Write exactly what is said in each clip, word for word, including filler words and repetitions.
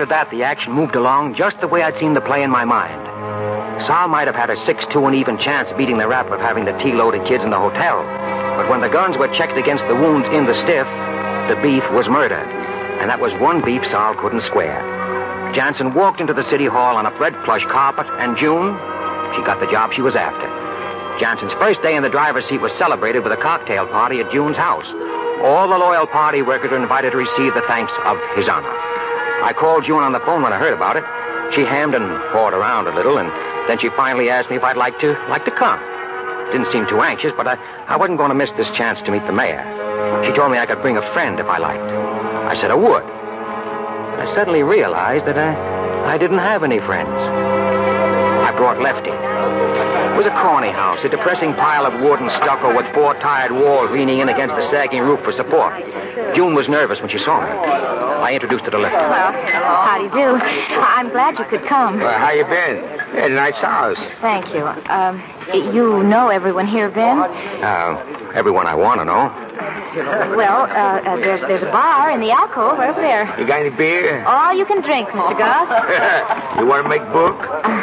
After that, the action moved along just the way I'd seen the play in my mind. Sal might have had a six two and even chance beating the rap of having the tea-loaded kids in the hotel. But when the guns were checked against the wounds in the stiff, the beef was murder. And that was one beef Sal couldn't square. Jansen walked into the city hall on a red plush carpet, and June, she got the job she was after. Jansen's first day in the driver's seat was celebrated with a cocktail party at June's house. All the loyal party workers were invited to receive the thanks of His Honor. I called June on the phone when I heard about it. She hammed and pawed around a little, and then she finally asked me if I'd like to like to come. Didn't seem too anxious, but I, I wasn't going to miss this chance to meet the mayor. She told me I could bring a friend if I liked. I said I would. I suddenly realized that I, I didn't have any friends. I brought Lefty. It was a corny house, a depressing pile of wood and stucco with four tired walls leaning in against the sagging roof for support. June was nervous when she saw me. I introduced her to Lefty. Well, how do you do? I'm glad you could come. Well, how you been? Yeah, nice house. Thank you. Um, you know everyone here, Ben? Uh, everyone I want to know. Well, uh, uh, there's there's a bar in the alcove right over there. You got any beer? All you can drink, Mister Goss. You want to make book?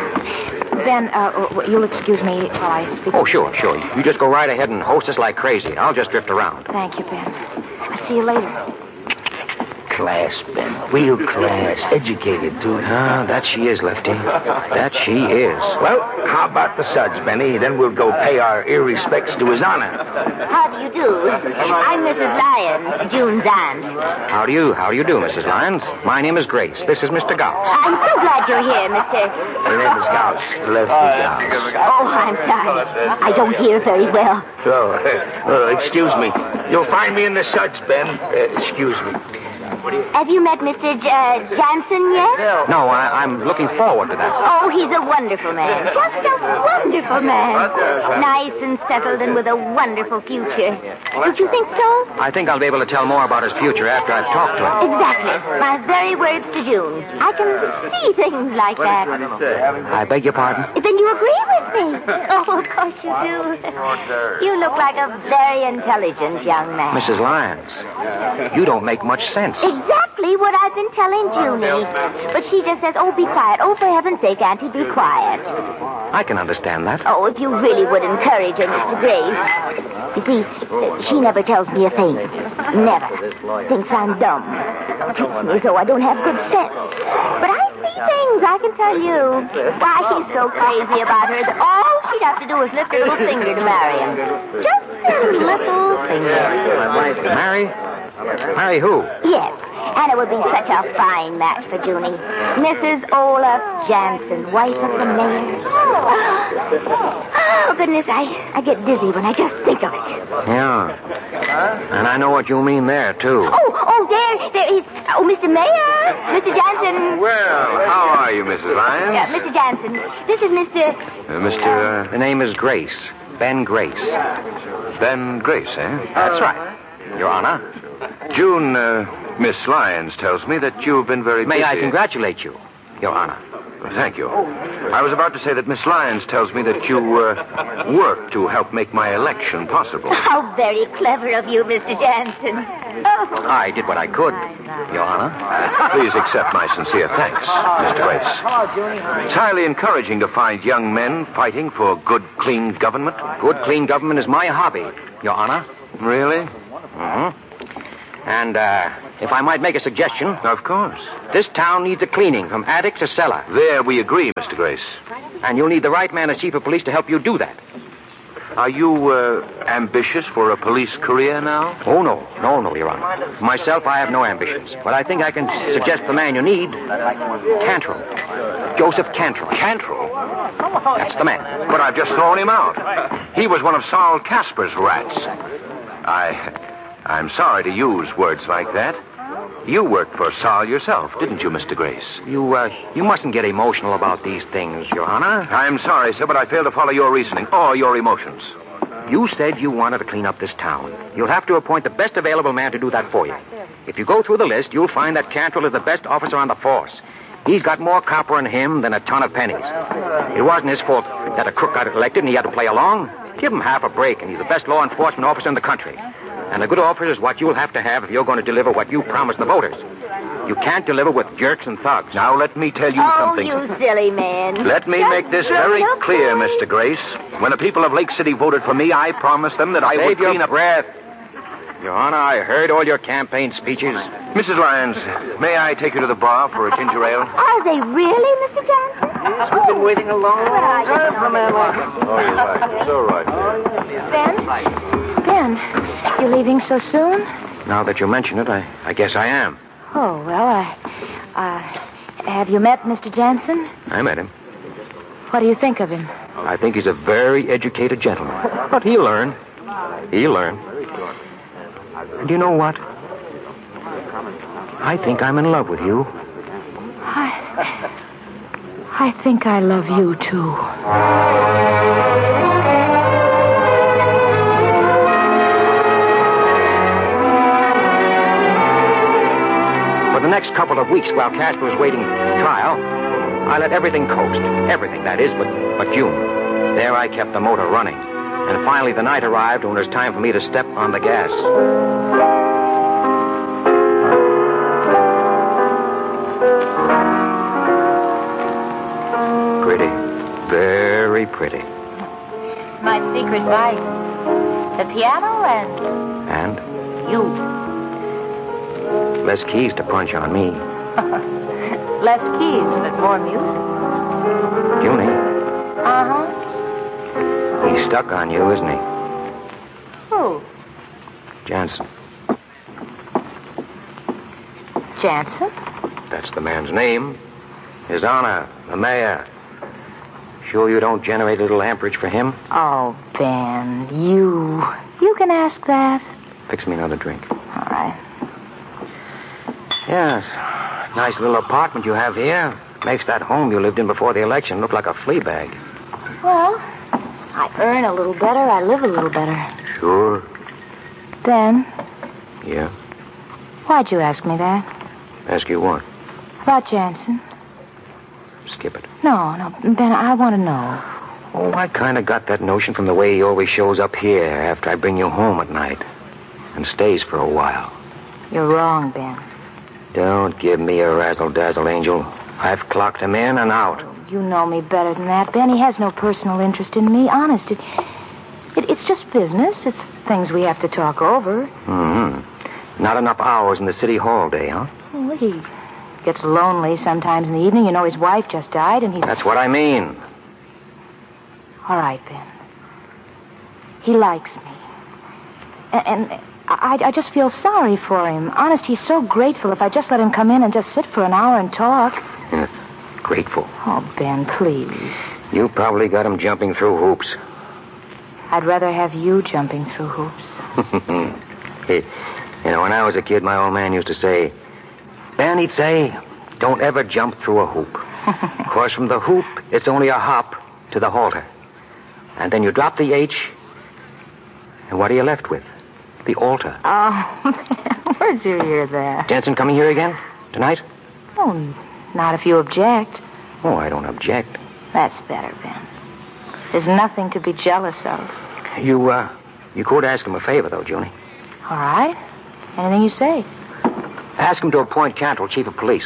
Uh, Ben, uh, you'll excuse me while I speak. Oh, sure, sure. You just go right ahead and host us like crazy. I'll just drift around. Thank you, Ben. I'll see you later. Class, Ben. Real class. Educated, too. Ah, that she is, Lefty. That she is. Well, how about the suds, Benny? Then we'll go pay our ear respects to His Honor. How do you do? I'm Missus Lyons, June's aunt. How do you, how do you do, Missus Lyons? My name is Grace. This is Mister Gauss. I'm so glad you're here, Mister Her name is Gauss. Lefty Gauss. Oh, I'm sorry. I don't hear very well. So, uh, excuse me. You'll find me in the suds, Ben. Uh, excuse me. Have you met Mister J- uh, Jansen yet? No, I, I'm looking forward to that. Oh, he's a wonderful man. Just a wonderful man. Nice and settled and with a wonderful future. Don't you think so? I think I'll be able to tell more about his future after I've talked to him. Exactly. My very words to June. I can see things like that. I beg your pardon? Then you agree with me? Oh, of course you do. You look like a very intelligent young man. Missus Lyons, you don't make much sense. Exactly what I've been telling Junie. But she just says, oh, be quiet. Oh, for heaven's sake, Auntie, be quiet. I can understand that. Oh, if you really would encourage her, Mister Grace. You see, she never tells me a thing. Never. Thinks I'm dumb. Treats me as though I don't have good sense. But I see things, I can tell you. Why, he's so crazy about her that all she'd have to do is lift her little finger to marry him. Just a little finger. Marry? Marry who? Yes, and it would be such a fine match for Junie. Missus Olaf Jansen, wife of the mayor. Oh, goodness, I, I get dizzy when I just think of it. Yeah. And I know what you mean there, too. Oh, oh, there, there is... Oh, Mister Mayor, Mister Jansen. Well, how are you, Missus Lyons? Yeah, Mister Jansen, this is Mister... Uh, Mister Uh... The name is Grace. Ben Grace. Ben Grace, eh? That's right, Your Honor. June, uh, Miss Lyons tells me that you've been very busy. May I congratulate you, Your Honor? Well, thank you. I was about to say that Miss Lyons tells me that you uh, work to help make my election possible. How very clever of you, Mister Jansen. Oh. I did what I could, Your Honor. Please accept my sincere thanks, Mister Grace. It's highly encouraging to find young men fighting for good, clean government. Good, clean government is my hobby, Your Honor. Really? Mm-hmm. And, uh, if I might make a suggestion... Of course. This town needs a cleaning from attic to cellar. There we agree, Mister Grace. And you'll need the right man as chief of police to help you do that. Are you, uh, ambitious for a police career now? Oh, no. No, no, Your Honor. Myself, I have no ambitions. But I think I can suggest the man you need. Cantrell. Joseph Cantrell. Cantrell? That's the man. But I've just thrown him out. He was one of Saul Casper's rats. I... I'm sorry to use words like that. You worked for Saul yourself, didn't you, Mister Grace? You, uh, you mustn't get emotional about these things, Your Honor. I'm sorry, sir, but I fail to follow your reasoning or your emotions. You said you wanted to clean up this town. You'll have to appoint the best available man to do that for you. If you go through the list, you'll find that Cantrell is the best officer on the force. He's got more copper in him than a ton of pennies. It wasn't his fault that a crook got elected and he had to play along. Give him half a break, and he's the best law enforcement officer in the country. And a good officer is what you'll have to have if you're going to deliver what you promised the voters. You can't deliver with jerks and thugs. Now, let me tell you Oh, something. you silly man. Let me Just make this throw very your clear, boy. Mister Grace. When the people of Lake City voted for me, I promised them that I would Save your clean up... breath. Your Honor, I heard all your campaign speeches. Missus Lyons, may I take you to the bar for a ginger ale? Are they really, Mister Johnson? Yes, we've been waiting a long time for a man like him. Oh, you're right. It's all right. Ben? Ben, you leaving so soon? Now that you mention it, I, I guess I am. Oh, well, I... Uh, have you met Mister Jansen? I met him. What do you think of him? I think he's a very educated gentleman. But he'll learn. He'll learn. And you know what? I think I'm in love with you. I... I think I love you, too. For the next couple of weeks, while Casper was waiting trial, I let everything coast. Everything, that is, but, but June. There I kept the motor running. And finally the night arrived when it was time for me to step on the gas. Pretty. Very pretty. My secret vice. The piano and And you. less keys to punch on me. Less keys, but more music. Junie, Uh-huh. he's stuck on you, isn't he? Who? Jansen. Jansen? That's the man's name. His Honor, the mayor. Sure you don't generate a little amperage for him? Oh, Ben, you. You can ask that. Fix me another drink. All right. Yes. Nice little apartment you have here. Makes that home you lived in before the election look like a flea bag. Well, I earn a little better. I live a little better. Sure. Ben, Yeah. why'd you ask me that? Ask you what? About Jansen? Skip it. No, no, Ben, I want to know. Oh, I kind of got that notion from the way he always shows up here after I bring you home at night. And stays for a while. You're wrong, Ben. Don't give me a razzle-dazzle, Angel. I've clocked him in and out. You know me better than that, Ben. He has no personal interest in me. Honest, it, it, it's just business. It's things we have to talk over. Mm-hmm. Not enough hours in the city hall day, huh? Well, he gets lonely sometimes in the evening. You know, his wife just died, and he... That's what I mean. All right, Ben. He likes me. And, and I, I just feel sorry for him. Honest, he's so grateful if I just let him come in and just sit for an hour and talk. Grateful. Oh, Ben, please. You probably got him jumping through hoops. I'd rather have you jumping through hoops. Hey, you know, when I was a kid, my old man used to say, Ben, he'd say, don't ever jump through a hoop. Because from the hoop, it's only a hop to the halter. And then you drop the H, and what are you left with? The altar. Oh, where'd you hear that? Jansen coming here again? Tonight? Oh, not if you object. Oh, I don't object. That's better, Ben. There's nothing to be jealous of. You, uh, you could ask him a favor, though, Junie. All right. Anything you say. Ask him to appoint Cantrell chief of police.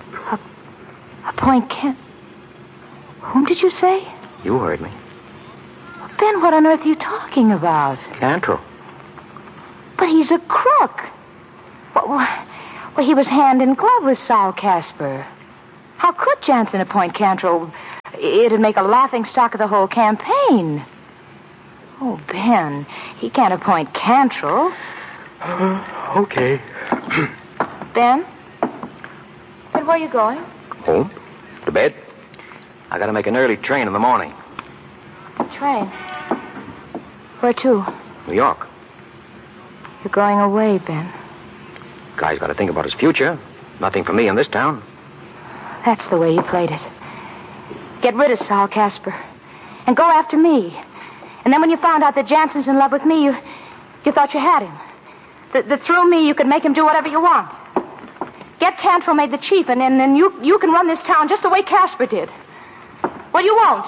Appoint Kent. Whom did you say? You heard me. Ben, what on earth are you talking about? Cantrell. But he's a crook. Well, well, he was hand in glove with Saul Casper. How could Jansen appoint Cantrell? It'd make a laughing stock of the whole campaign. Oh, Ben, he can't appoint Cantrell. Uh, okay. Ben? Ben, where are you going? Home. To bed. I gotta make an early train in the morning. Train. Where to? New York. You're going away, Ben. Guy's gotta think about his future. Nothing for me in this town. That's the way you played it. Get rid of Saul Casper. And go after me. And then when you found out that Jansen's in love with me, you you thought you had him. That, that through me you could make him do whatever you want. Get Cantrell made the chief, and then you, you can run this town just the way Casper did. Well, you won't.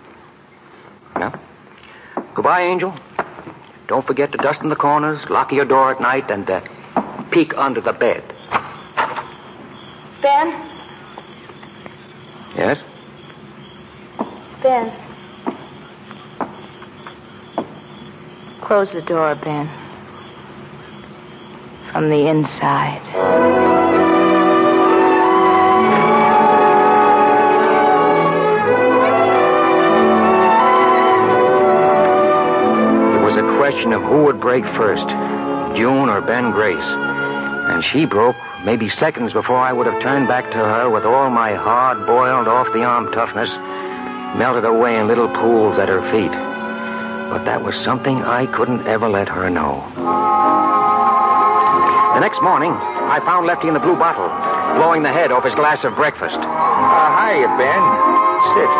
No. Goodbye, Angel. Don't forget to dust in the corners, lock your door at night, and uh, peek under the bed. Ben? Yes? Ben. Close the door, Ben. From the inside. It was a question of who would break first, June or Ben Grace. And she broke maybe seconds before I would have turned back to her with all my hard-boiled, off-the-arm toughness melted away in little pools at her feet. But that was something I couldn't ever let her know. The next morning, I found Lefty in the blue bottle, blowing the head off his glass of breakfast. Uh, hiya, Ben. Sit.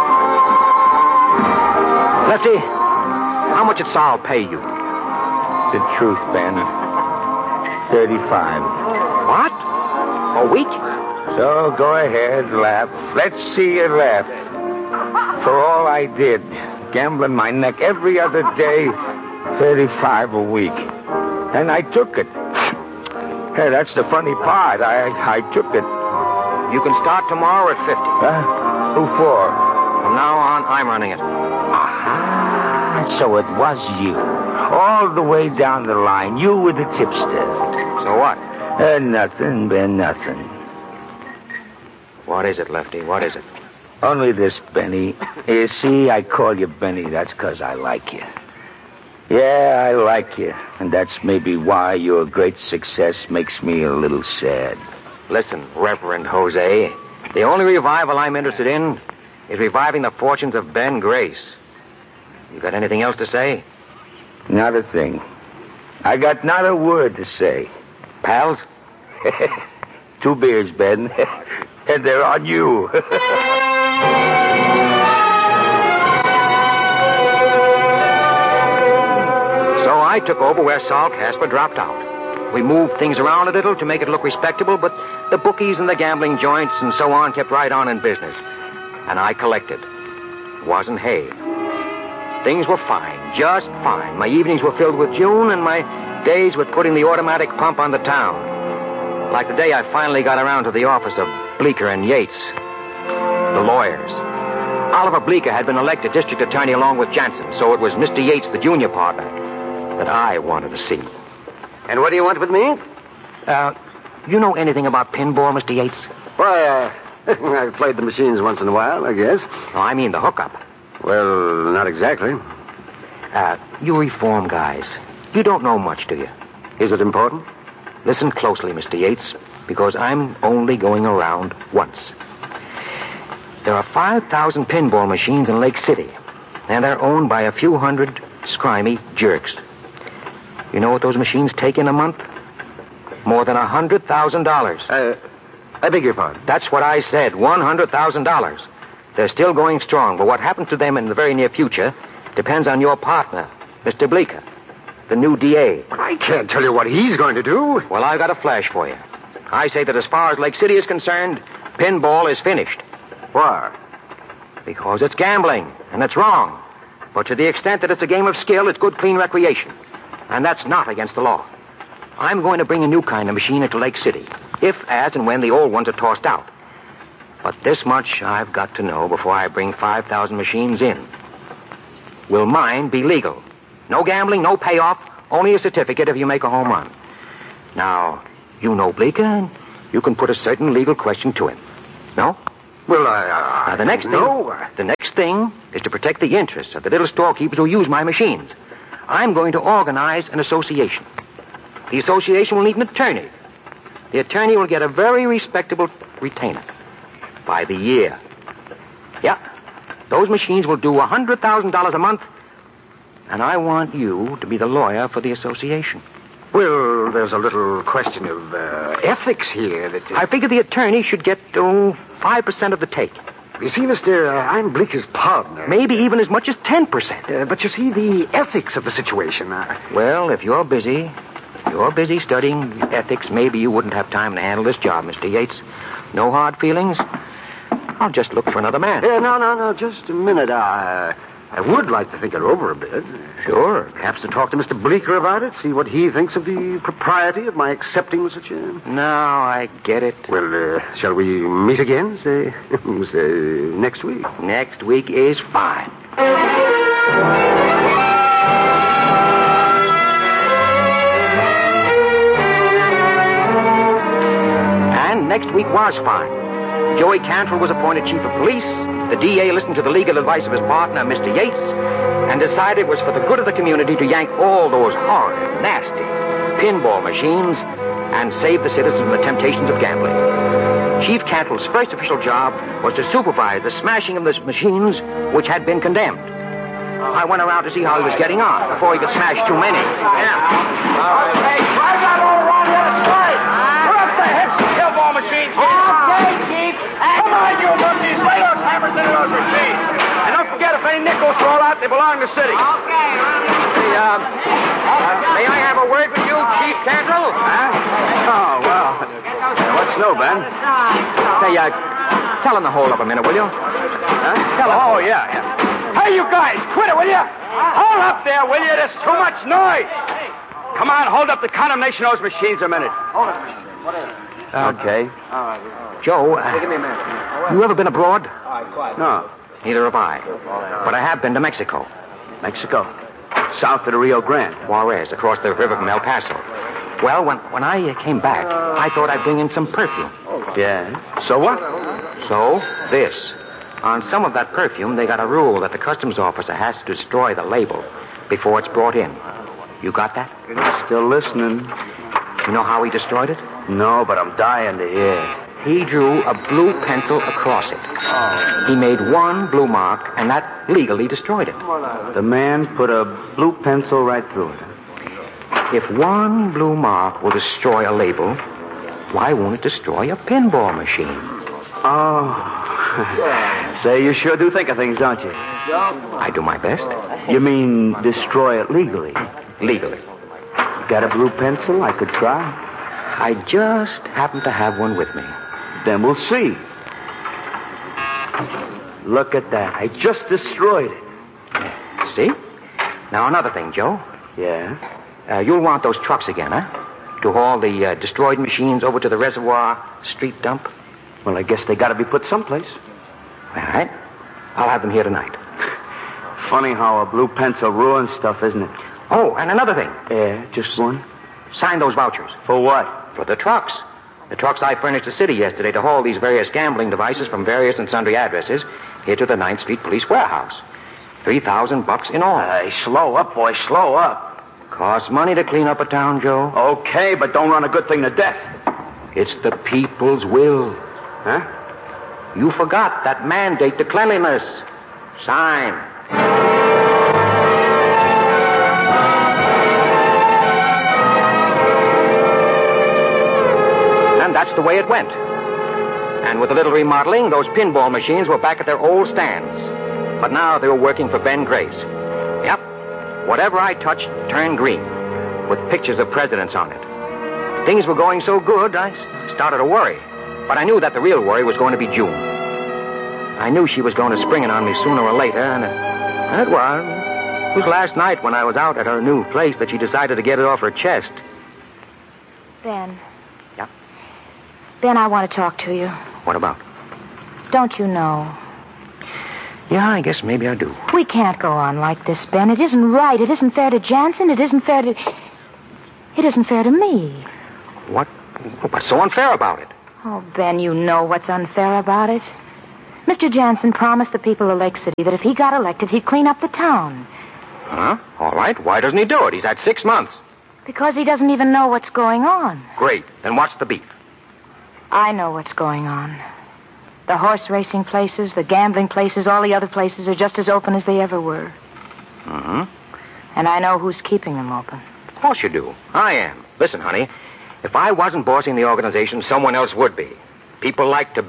Lefty, how much did Sal pay you? The truth, Ben. Thirty-five. What? A week? So go ahead, laugh. Let's see you laugh. For all I did, gambling my neck every other day, thirty-five a week. And I took it. Hey, that's the funny part. I I took it. You can start tomorrow at fifty. Huh? Who for? From now on, I'm running it. Ah, so it was you. All the way down the line. You were the tipster. So what? Uh, nothing, Ben, nothing. What is it, Lefty? What is it? Only this, Benny. You see, I call you Benny. That's because I like you. Yeah, I like you. And that's maybe why your great success makes me a little sad. Listen, Reverend Jose, the only revival I'm interested in is reviving the fortunes of Ben Grace. You got anything else to say? Not a thing. I got not a word to say. Pals? Two beers, Ben. And they're on you. So I took over where Saul Casper dropped out. We moved things around a little to make it look respectable, but the bookies and the gambling joints and so on kept right on in business. And I collected. It wasn't hay. Things were fine, just fine. My evenings were filled with June, and my days with putting the automatic pump on the town. Like the day I finally got around to the office of Bleecker and Yates, the lawyers. Oliver Bleecker had been elected district attorney along with Jansen, so it was Mister Yates, the junior partner, that I wanted to see. And what do you want with me? Uh, you know anything about pinball, Mister Yates? Why, uh, I've played the machines once in a while, I guess. No, I mean the hookup. Well, not exactly. Uh, you reform guys. You don't know much, do you? Is it important? Listen closely, Mister Yates, because I'm only going around once. There are five thousand pinball machines in Lake City, and they're owned by a few hundred scrimey jerks. You know what those machines take in a month? More than one hundred thousand dollars. Uh, I beg your pardon. That's what I said, one hundred thousand dollars. They're still going strong, but what happens to them in the very near future depends on your partner, Mister Bleecker, the new D A. But I can't tell you what he's going to do. Well, I've got a flash for you. I say that as far as Lake City is concerned, pinball is finished. Why? Because it's gambling, and it's wrong. But to the extent that it's a game of skill, it's good, clean recreation. And that's not against the law. I'm going to bring a new kind of machine into Lake City, if, as, and when the old ones are tossed out. But this much I've got to know before I bring five thousand machines in. Will mine be legal? No gambling, no payoff, only a certificate if you make a home run. Now, you know Bleecker, and you can put a certain legal question to him. No? Well, I... Uh, now, the next thing, no. the next thing is to protect the interests of the little storekeepers who use my machines. I'm going to organize an association. The association will need an attorney. The attorney will get a very respectable retainer by the year. Yeah, those machines will do one hundred thousand dollars a month, and I want you to be the lawyer for the association. Well, there's a little question of uh, ethics here that... Uh... I figure the attorney should get, oh, five percent of the take. You see, mister, uh, I'm Bleeker's partner. Maybe even as much as ten percent. Uh, but you see, the ethics of the situation... Uh... Well, if you're busy, you're busy studying ethics, maybe you wouldn't have time to handle this job, Mister Yates. No hard feelings. I'll just look for another man. Uh, no, no, no, just a minute. Uh, I would like to think it over a bit. Sure. Perhaps to talk to Mister Bleeker about it, see what he thinks of the propriety of my accepting such a... No, I get it. Well, uh, shall we meet again, say, say next week? Next week is fine. And next week was fine. Joey Cantrell was appointed chief of police. The D A listened to the legal advice of his partner, Mister Yates, and decided it was for the good of the community to yank all those horrid, nasty pinball machines and save the citizens from the temptations of gambling. Chief Cantrell's first official job was to supervise the smashing of the machines which had been condemned. I went around to see how he was getting on before he could smash too many. Yeah. Okay, try that all around the other side. Put up the heads of pinball machines here. Okay, Chief. Come on, you monkeys. Lay those hammers into those machines. And don't forget, if any nickels fall out, they belong to the city. Okay. Hey, um, uh, may I have a word with you, Chief Cantrell? Huh? Oh, well. Uh, what's new, Ben? Say, uh, tell him to hold up a minute, will you? Huh? Tell him. Oh, yeah, yeah. Hey, you guys, quit it, will you? Hold up there, will you? There's too much noise. Come on, hold up the condemnation of those machines a minute. Hold it. What is it? Okay. Joe, uh, Give me a minute. you ever been abroad? No. Neither have I. But I have been to Mexico. Mexico. South of the Rio Grande. Juarez, across the river from El Paso. Well, when, when I uh, came back, I thought I'd bring in some perfume. Yeah. So what? So, this. On some of that perfume, they got a rule that the customs officer has to destroy the label before it's brought in. You got that? Still listening. You know how he destroyed it? No, but I'm dying to hear. He drew a blue pencil across it. Oh. He made one blue mark, and that legally destroyed it. The man put a blue pencil right through it. If one blue mark will destroy a label, why won't it destroy a pinball machine? Oh. Say, you sure do think of things, don't you? I do my best. You mean destroy it legally? Legally. You got a blue pencil I could try? I just happen to have one with me. Then we'll see. Look at that. I just destroyed it. See? Now, another thing, Joe. Yeah? Uh, you'll want those trucks again, huh? To haul the uh, destroyed machines over to the reservoir street dump? Well, I guess they got to be put someplace. All right. I'll have them here tonight. Funny how a blue pencil ruins stuff, isn't it? Oh, and another thing. Yeah, just one? Sign those vouchers. For what? For the trucks. The trucks I furnished the city yesterday to haul these various gambling devices from various and sundry addresses here to the ninth Street Police Warehouse. Three thousand bucks in all. Hey, slow up, boy, slow up. Costs money to clean up a town, Joe. Okay, but don't run a good thing to death. It's the people's will. Huh? You forgot that mandate to cleanliness. Sign. And that's the way it went. And with a little remodeling, those pinball machines were back at their old stands. But now they were working for Ben Grace. Yep. Whatever I touched turned green, with pictures of presidents on it. Things were going so good, I started to worry. But I knew that the real worry was going to be June. I knew she was going to spring it on me sooner or later, and it, and it was. It was last night when I was out at her new place that she decided to get it off her chest. Ben. Yeah? Ben, I want to talk to you. What about? Don't you know? Yeah, I guess maybe I do. We can't go on like this, Ben. It isn't right. It isn't fair to Jansen. It isn't fair to... It isn't fair to me. What? What's so unfair about it? Oh, Ben, you know what's unfair about it. Mister Jansen promised the people of Lake City that if he got elected, he'd clean up the town. Huh? All right. Why doesn't he do it? He's had six months. Because he doesn't even know what's going on. Great. Then what's the beef? I know what's going on. The horse racing places, the gambling places, all the other places are just as open as they ever were. Mm-hmm. And I know who's keeping them open. Of course you do. I am. Listen, honey, if I wasn't bossing the organization, someone else would be. People like to